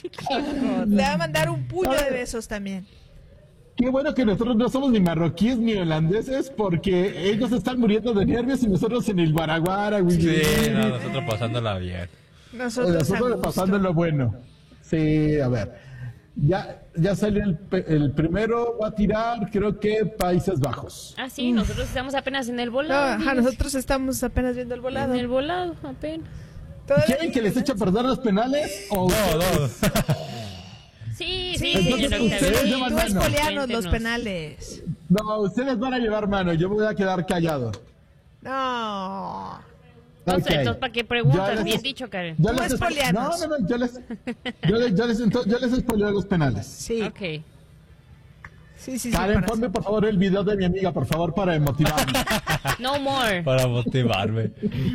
Le va a mandar un puño de besos también. Qué bueno que nosotros no somos ni marroquíes ni holandeses, porque ellos están muriendo de nervios y nosotros en el Baraguara, güey. Sí, no, nosotros pasándola bien. Nosotros pasando lo bueno. Sí, a ver. Ya salió el primero, va a tirar, creo que Países Bajos. Ah, sí, nosotros estamos apenas en el volado. No, nosotros estamos apenas viendo el volado. En el volado, apenas. ¿Quieren que les eche a perder los penales? O No. Sí, Entonces, ustedes llevan Tú mano. espoleanos los penales. No, ustedes van a llevar mano, yo me voy a quedar callado. No. Entonces, ¿para qué preguntas? Ya Bien les- dicho, Karen. Yo Tú les espoleanos. No, yo les espoleo los penales. Sí. Ok. Sí. Karen, para ponme por favor el video de mi amiga, por favor, para motivarme. No more. Para motivarme.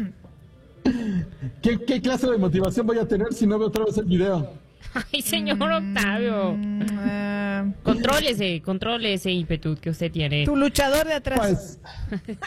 ¿Qué clase de motivación voy a tener si no veo otra vez el video? Ay, señor Octavio. Controle ese ímpetu que usted tiene. Tu luchador de atrás. Pues.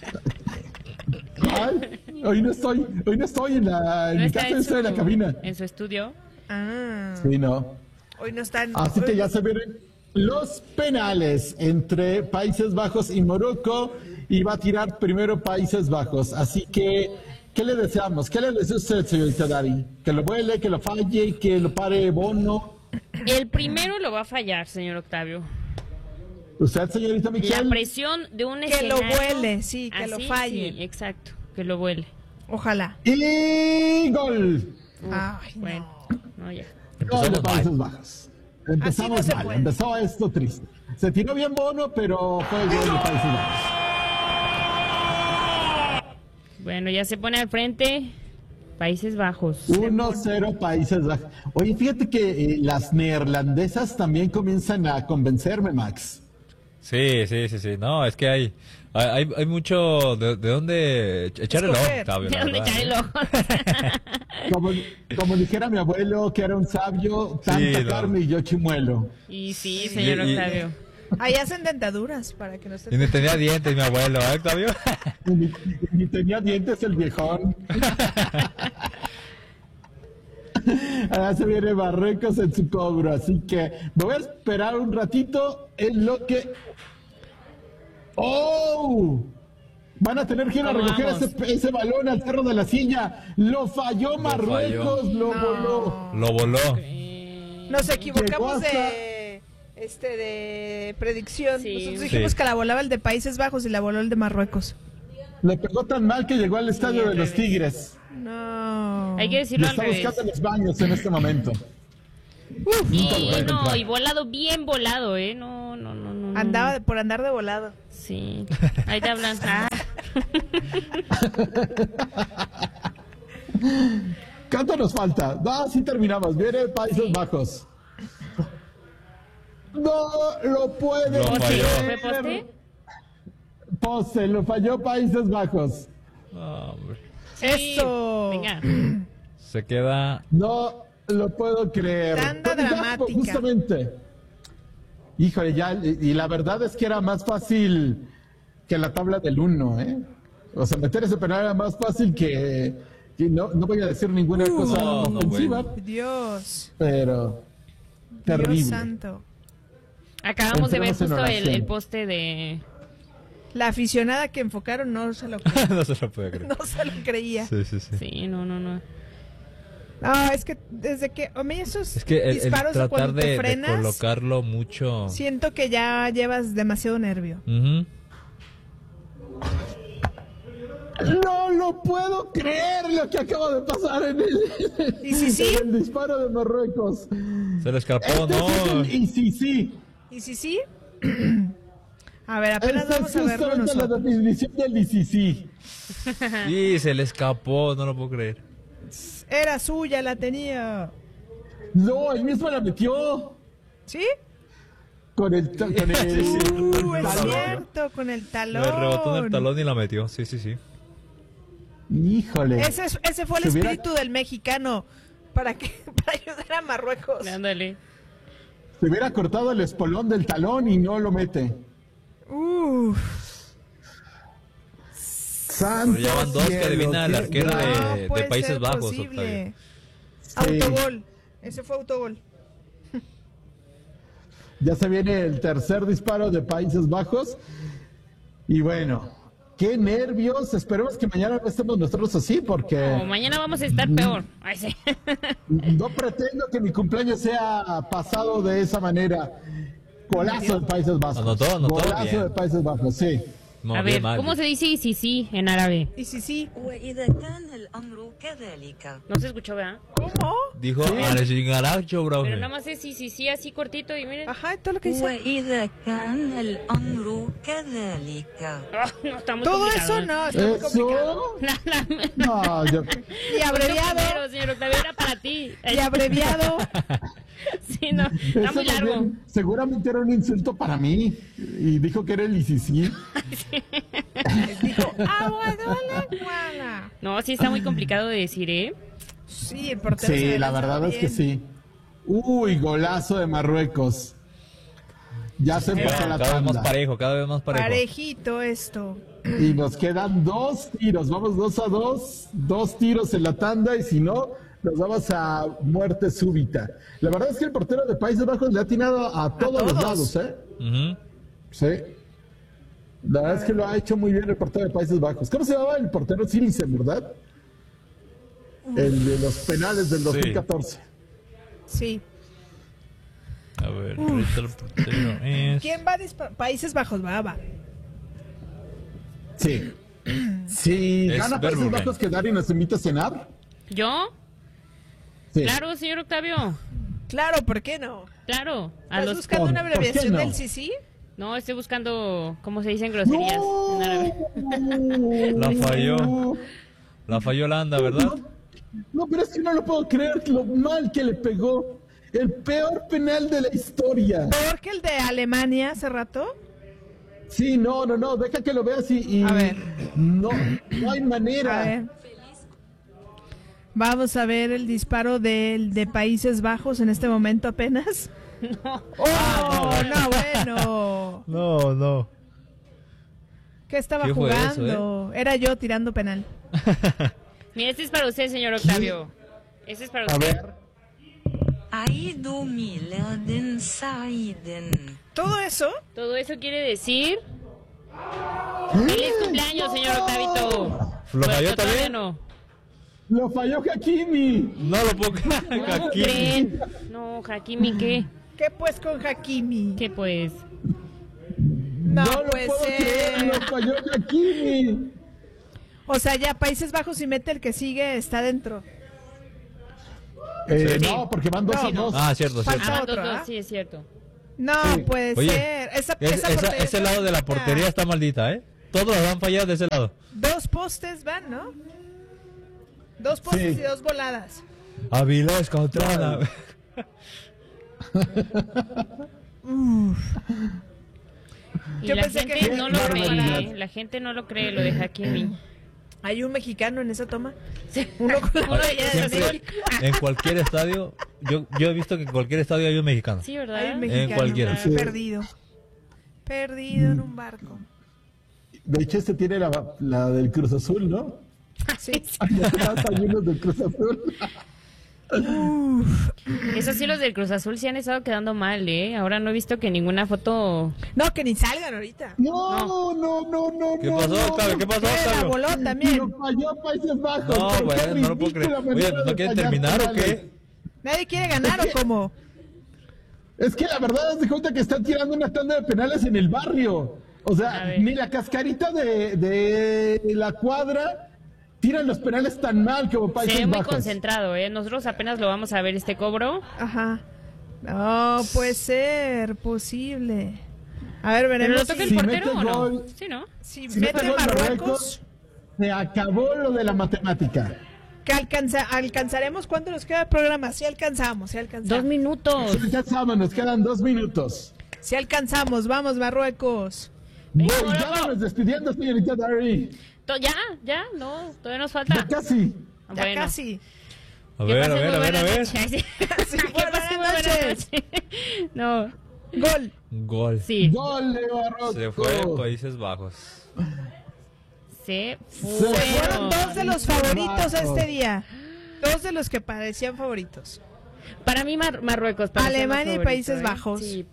Ay, hoy no estoy en ¿No mi está casa, estoy en la cabina. en su estudio? Ah, Sí, no. hoy no están. Así que ya se vienen los penales entre Países Bajos y Morocco, y va a tirar primero Países Bajos. Así que, ¿qué le deseamos? ¿Qué le desea usted, señorita Dari? ¿Que lo vuele, que lo falle, que lo pare Bono? El primero lo va a fallar, señor Octavio. ¿Usted, señorita La Michelle? presión de un Que escenario... lo vuele, sí, que lo falle. Sí, exacto, que lo vuele. Ojalá. ¡Y gol! Ay, Bueno, no, ya. Gol de Empezamos Países mal. Bajos. Empezamos Así no se mal, puede. empezó esto triste. Se tiró bien Bono, pero fue el gol de Países Bajos. Bueno, ya se pone al frente Países Bajos. 1-0 Países Bajos. Oye, fíjate que las neerlandesas también comienzan a convencerme, Max. Sí. No, es que hay mucho de dónde echar el ojo, Escoger. Octavio, ¿De la dónde verdad, echar el ¿eh? ojo? Como dijera mi abuelo, que era un sabio, tanta no. carne y yo chimuelo. Y sí, señor Y- Octavio. Ahí hacen dentaduras para que no Y estén. ni tenía dientes mi abuelo, ¿eh, Octavio? Ni tenía dientes el viejón. Ahora se viene Marruecos en su cobro, así que me voy a esperar un ratito en lo que... ¡Oh! Van a tener que ir a ¿Cómo recoger vamos? ese balón al cerro de la silla. Lo falló Marruecos, falló. lo voló. Lo voló. Nos equivocamos Llegó hasta- de predicción. Sí. Nosotros dijimos Sí. que la volaba el de Países Bajos y la voló el de Marruecos. Le pegó tan mal que llegó al estadio al de los revés. Tigres. No. Hay que Le decirlo al está revés. buscando los baños en este momento. Y Nunca lo voy a no, encontrar. y volado, bien volado, ¿eh? No. Andaba por andar de volado. Sí. Ahí te hablan. Ah. ¿Cuánto nos falta? No, sí terminamos. Viene Países Bajos. No lo puede Lo ¿Poste? falló. ¿Fue poste? Poste, lo falló Países Bajos. No, hombre. Sí. Eso. Venga. Se queda. No lo puedo creer. Tanda Ya, dramática. Justamente. Híjole, ya, y la verdad es que era más fácil que la tabla del 1, ¿eh? O sea, meter ese penal era más fácil que no voy a decir ninguna cosa no, ofensiva, bueno. Dios. pero Dios terrible. santo. Acabamos de ver Entramos en justo el oración. poste de... La aficionada que enfocaron no se lo creía. No se lo puede creer. No se lo creía. Sí. Sí, no. No, es que desde que a mí esos Es que el disparos tratar cuando te de frenas, colocarlo mucho. siento que ya llevas demasiado nervio. Ujú. No lo puedo creer lo que acaba de pasar en ¿Y si sí? en el disparo de Marruecos. Se le escapó, Este no. es el y sí. ¿Y si sí? A ver, apenas Esta vamos es a verlo justamente la nosotros. definición del y sí. Sí, se le escapó, no lo puedo creer. Era suya, la tenía. No, él mismo la metió ¿Sí? con el Es talón. cierto, con el talón. Le rebotó en el talón y la metió. Sí. Híjole. Ese fue el Se hubiera- espíritu del mexicano para ayudar a Marruecos. Ándale. Se hubiera cortado el espolón del talón y no lo mete. Uf. Santo Pero ya van dos que cielo, adivina el qué arquero gran- de puede Países ser Bajos, posible. Octavio. Autogol. Ese fue autogol. Ya se viene el tercer disparo de Países Bajos. Y bueno, qué nervios. Esperemos que mañana no estemos nosotros así, porque No, mañana vamos a estar peor. Ay, sí. no pretendo que mi cumpleaños sea pasado de esa manera. Golazo de Países Bajos. Anotó Golazo bien. de Países Bajos, sí. No, A bien ver, mal. ¿cómo se dice sí en árabe? Y sí. وإذا كان الأمر كذلك No se escuchó, ¿verdad? ¿Cómo? Dijo al chingaracho, bro. Pero nada más es sí, así cortito y miren. Ajá, todo lo que dice. وإذا كان الأمر كذلك Ah, no, está muy Todo complicado, eso ¿eh? no, está muy complicado. Eso. No, yo. Y abreviado. Primero, señor Octavio, era para ti. Y abreviado. Sí, no, está Eso muy más largo. bien, seguramente era un insulto para mí. Y dijo que era el ICC. Dijo, aguadola, guala. No, sí está muy complicado de decir, ¿eh? Sí, el portero Sí, se la lanzó verdad es que bien. sí. Uy, golazo de Marruecos. Ya se empezó la Cada vez más tanda. parejo, cada vez más parejo. Parejito esto. Y nos quedan 2 tiros. Vamos 2-2. 2 tiros en la tanda. Y si no, nos vamos a muerte súbita. La verdad es que el portero de Países Bajos le ha atinado a todos los todos. lados, ¿eh? Ujú. Sí. La verdad es que lo ha hecho muy bien el portero de Países Bajos. ¿Cómo se llamaba el portero? Silicen, ¿verdad? El de los penales del 2014. Sí. A ver, ahorita el portero es... ¿Quién va a disparar? Países Bajos, va. Sí. Sí, Es gana Países Verbruggen. Bajos que Dari nos invita a cenar. ¿Yo? Sí. Claro, señor Octavio. Claro, ¿por qué no? Claro. A ¿Estás los... buscando una ¿Por qué abreviación no? del CC? No, estoy buscando, ¿cómo se dicen groserías en árabe? La falló. La falló Holanda, ¿verdad? No, pero es que no lo puedo creer lo mal que le pegó. El peor penal de la historia. ¿Peor que el de Alemania hace rato? Sí, no, deja que lo veas y A ver. no hay A manera. ver. Vamos a ver el disparo de Países Bajos en este momento apenas. ¡Oh, no, bueno! No. ¿Qué estaba ¿Qué fue eso, jugando? Era yo tirando penal. Mira, este es para usted, señor Octavio. Este es para A usted. ver, عيد ميلاد سعيد Todo eso, Todo eso quiere decir... ¡Feliz cumpleaños, señor Octavito! ¿Lo falló Bueno, todavía también? no. lo falló Hakimi. No lo puedo creer. ¿Cómo Aquí. creen? No, Hakimi, ¿qué? ¿qué pues con Hakimi? ¿Qué pues? No, lo puede puedo creer, ser. lo falló Hakimi. O sea, ya Países Bajos y mete el que sigue está dentro. Sí. No, porque van 2-2. No. Ah, cierto, Falta cierto. Ah, otro, dos, ¿ah? sí, es cierto. No Sí. puede Oye, ser. Esa Es- portería ese está lado de la maldita. portería está maldita, ¿eh? Todos las han fallado de ese lado. 2 postes van, ¿no? 2 postes Sí. y 2 voladas. Avilés contra la... Y Yo la pensé gente que- no lo barbaridad. cree. La gente no lo cree, lo de Hakimi. ¿Hay un mexicano en esa toma? Uno con la playera de Siempre, azul. en cualquier estadio, yo he visto que en cualquier estadio hay un mexicano. Sí, Hay un ¿verdad? mexicano cualquiera. Sí. perdido. Perdido en un barco. De hecho, este tiene la del Cruz Azul, ¿no? Sí. Atrás hay unos del Cruz Azul. Eso sí, los del Cruz Azul sí han estado quedando mal, ¿eh? Ahora no he visto que ninguna foto... No, que ni salgan ahorita. No. ¿Qué pasó, Octavio? ¿Qué pasó, La Octavio? voló también. Lo falló Países Bajos. No, Qué bueno, no lo puedo creer. ridícula Oye, manera ¿no de quieren fallar terminar o penales. qué? ¿Nadie quiere ganar o cómo? Es que la verdad es de cuenta que están tirando una tanda de penales en el barrio. O A sea, ver. ni la cascarita de la cuadra tiran los penales tan mal como Se Países ve muy Bajos. concentrado, ¿eh? Nosotros apenas lo vamos a ver este cobro. Ajá. No puede ser posible. A ver, ¿Pero veremos lo toca el si portero mete o no? gol- Sí, ¿no? si Si mete mete gol Marruecos. Se acabó lo de la matemática. Que alcanzaremos cuánto nos queda de programa. Sí alcanzamos, sí 2 alcanzamos. minutos. Ya sabes, nos quedan 2 minutos. Sí alcanzamos, vamos Marruecos. Voy, Venga, ya Marruecos. vamos despidiendo, señorita Dari. ¿Ya? No, todavía nos Ya falta. casi. Ya Bueno. casi. A Que ver, a pasen ver, muy a ver, a buenas ver. noches. Sí. Sí, Que buenas pasen muy buenas noches. noches. No, Gol. Gol. sí. Gol de Marruecos. Se fue Países Bajos. Se Fueron fueron. 2 de los favoritos a Bajos. este día. 2 de los que parecían favoritos. Para mí Marruecos. Para Alemania y Países Bajos. Sí.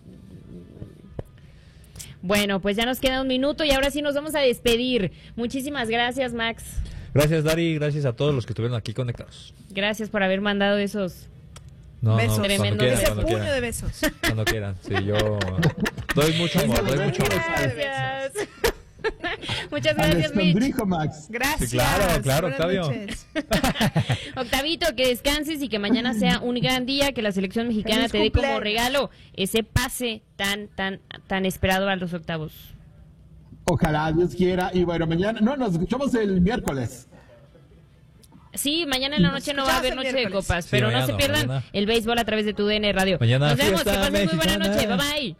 Bueno, pues ya nos queda un minuto y ahora sí nos vamos a despedir. Muchísimas gracias, Max. Gracias, Dari, gracias a todos los que estuvieron aquí conectados. Gracias por haber mandado esos besos. Tremendo. Ese puño de besos. Cuando quieran, sí, yo doy mucho amor, Gracias. Muchas gracias, Mitch. Max. Gracias. Sí, claro, Buenas Octavio. noches. Octavito, que descanses y que mañana sea un gran día, que la selección mexicana Feliz te dé como cumpleaños. regalo ese pase tan esperado a los octavos. Ojalá Dios quiera. Y bueno, mañana, nos escuchamos el miércoles. Sí, mañana en la noche no va a haber Escuchamos el noche de miércoles. copas, Sí, pero no mañana se no, pierdan mañana. el béisbol a través de tu DN Radio. Mañana Nos vemos, que fiesta pasen muy buena mexicana. noche. Bye bye.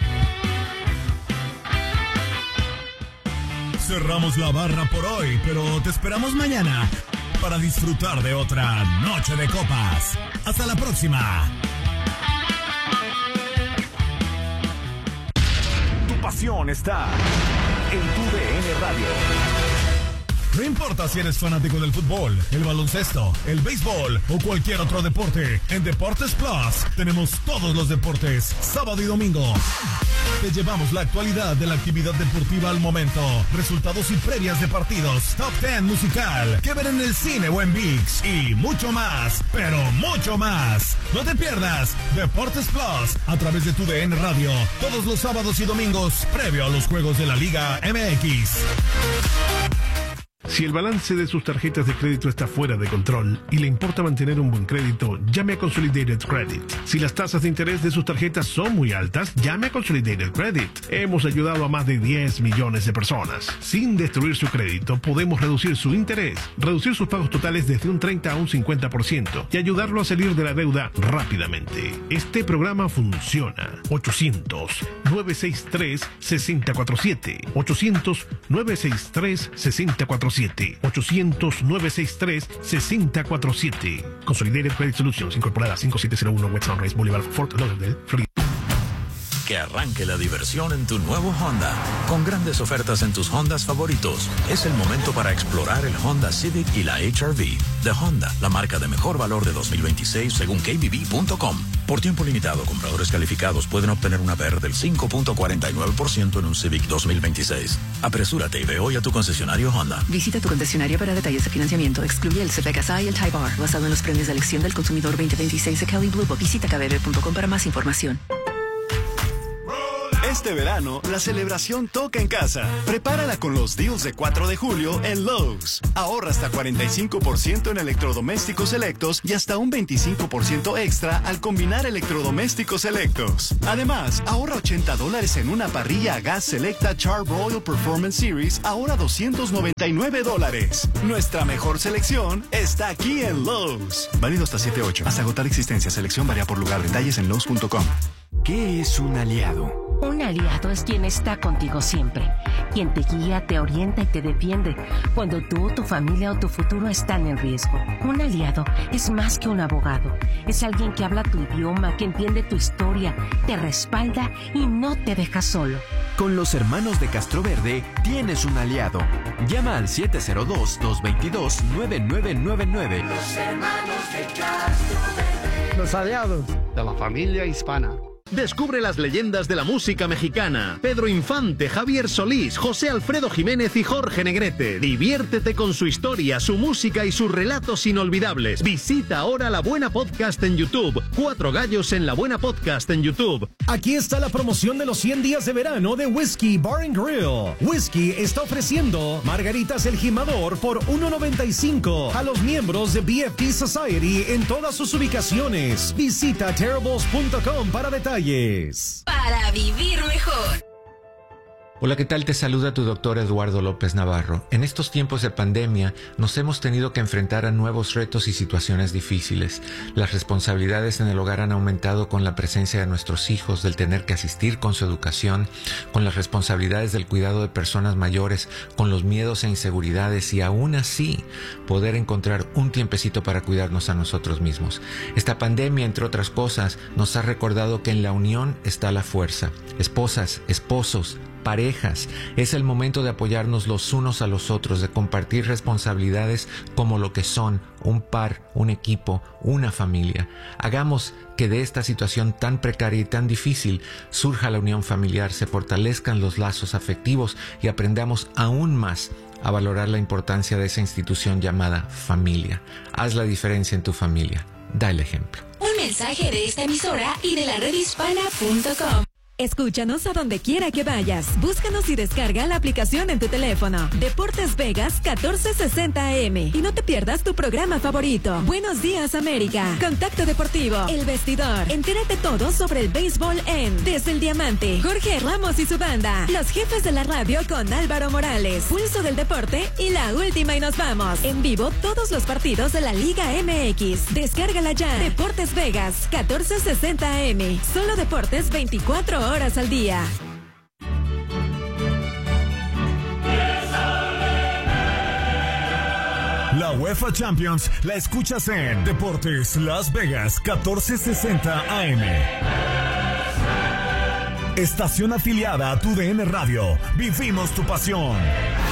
Cerramos la barra por hoy, pero te esperamos mañana para disfrutar de otra noche de copas. Hasta la próxima. Tu pasión está en tu DN Radio. No importa si eres fanático del fútbol, el baloncesto, el béisbol o cualquier otro deporte, en Deportes Plus tenemos todos los deportes, sábado y domingo. Te llevamos la actualidad de la actividad deportiva al momento, resultados y previas de partidos, top 10 musical, que ver en el cine o en ViX y mucho más, pero mucho más. No te pierdas Deportes Plus a través de tu DN Radio, todos los sábados y domingos, previo a los juegos de la Liga MX. Si el balance de sus tarjetas de crédito está fuera de control y le importa mantener un buen crédito, llame a Consolidated Credit. Si las tasas de interés de sus tarjetas son muy altas, llame a Consolidated Credit. Hemos ayudado a más de 10 millones de personas. Sin destruir su crédito, podemos reducir su interés, reducir sus pagos totales desde un 30 a un 50% y ayudarlo a salir de la deuda rápidamente. Este programa funciona. 800-963-6047. 800-963-6047. 800-963-6047. Consolidated Credit Solutions, incorporada 5701 West Sunrise Boulevard, Fort Lauderdale, Florida. Que arranque la diversión en tu nuevo Honda. Con grandes ofertas en tus Hondas favoritos. Es el momento para explorar el Honda Civic y la HR-V. De Honda, la marca de mejor valor de 2026 según KBB.com. Por tiempo limitado, compradores calificados pueden obtener una BER del 5.49% en un Civic 2026. Apresúrate y ve hoy a tu concesionario Honda. Visita tu concesionario para detalles de financiamiento. Excluye el CPKSA y el Type R, basado en los premios de elección del consumidor 2026 de Kelley Blue Book. Visita kbb.com para más información. Este verano, la celebración toca en casa. Prepárala con los deals de 4 de julio en Lowe's. Ahorra hasta 45% en electrodomésticos selectos y hasta un 25% extra al combinar electrodomésticos selectos. Además, ahorra $80 en una parrilla a gas selecta Char-Broil Performance Series, ahora $299. Nuestra mejor selección está aquí en Lowe's. Válido hasta 7/8. Hasta agotar existencia. Selección varía por lugar. Detalles en Lowe's.com. ¿Qué es un aliado? Un aliado es quien está contigo siempre, quien te guía, te orienta y te defiende cuando tú, tu familia o tu futuro están en riesgo. Un aliado es más que un abogado, es alguien que habla tu idioma, que entiende tu historia, te respalda y no te deja solo. Con los hermanos de Castroverde tienes un aliado. Llama al 702-222-9999. Los hermanos de Castroverde. Los aliados de la familia hispana. Descubre las leyendas de la música mexicana. Pedro Infante, Javier Solís, José Alfredo Jiménez y Jorge Negrete. Diviértete con su historia, su música y sus relatos inolvidables. Visita ahora La Buena Podcast en YouTube. 4 gallos en La Buena Podcast en YouTube. Aquí está la promoción de los 100 días de verano de Whiskey Bar & Grill. Whiskey está ofreciendo margaritas El Jimador por $1.95 a los miembros de BFT Society en todas sus ubicaciones. Visita terribles.com para detalles. Para vivir mejor. Hola, ¿qué tal? Te saluda tu doctor Eduardo López Navarro. En estos tiempos de pandemia nos hemos tenido que enfrentar a nuevos retos y situaciones difíciles. Las responsabilidades en el hogar han aumentado con la presencia de nuestros hijos, del tener que asistir con su educación, con las responsabilidades del cuidado de personas mayores, con los miedos e inseguridades y aún así poder encontrar un tiempecito para cuidarnos a nosotros mismos. Esta pandemia, entre otras cosas, nos ha recordado que en la unión está la fuerza. Esposas, esposos, parejas. Es el momento de apoyarnos los unos a los otros, de compartir responsabilidades como lo que son, un par, un equipo, una familia. Hagamos que de esta situación tan precaria y tan difícil surja la unión familiar, se fortalezcan los lazos afectivos y aprendamos aún más a valorar la importancia de esa institución llamada familia. Haz la diferencia en tu familia. Da el ejemplo. Un mensaje de esta emisora y de la redhispana.com. Escúchanos a donde quiera que vayas. Búscanos y descarga la aplicación en tu teléfono. Deportes Vegas 1460 AM. Y no te pierdas tu programa favorito. Buenos días, América. Contacto Deportivo. El Vestidor. Entérate todo sobre el béisbol en Desde el Diamante. Jorge Ramos y su banda. Los Jefes de la Radio con Álvaro Morales. Pulso del Deporte y La Última y Nos Vamos. En vivo todos los partidos de la Liga MX. Descárgala ya. Deportes Vegas 1460 AM. Solo deportes 24 horas al día. La UEFA Champions la escuchas en Deportes Las Vegas 1460 AM. Estación afiliada a tu DN Radio. Vivimos tu pasión.